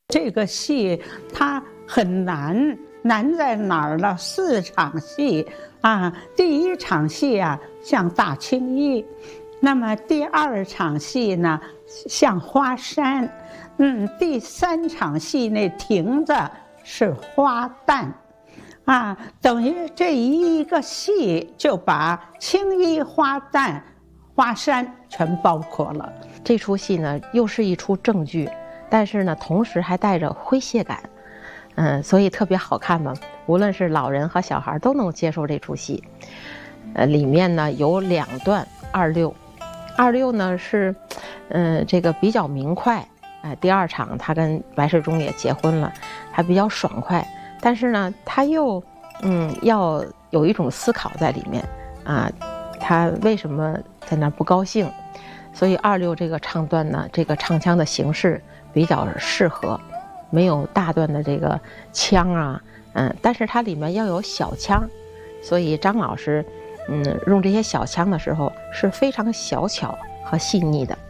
这个戏它很难，难在哪儿呢？4场戏啊，第1场戏啊像大青衣，那么第2场戏呢像花山，第3场戏那亭子是花旦，啊，等于这一个戏就把青衣、花旦、花山全包括了。 这出戏呢，又是一出正剧，但是呢，同时还带着诙谐感，所以特别好看嘛。无论是老人和小孩都能接受这出戏。里面呢有2段26呢是，这个比较明快，第2场他跟白世忠也结婚了，还比较爽快，但是呢，他又，要有一种思考在里面啊，他为什么在那不高兴？所以26这个唱段呢，这个唱腔的形式比较适合，没有大段的这个腔啊，但是它里面要有小腔，所以张老师，用这些小腔的时候是非常小巧和细腻的。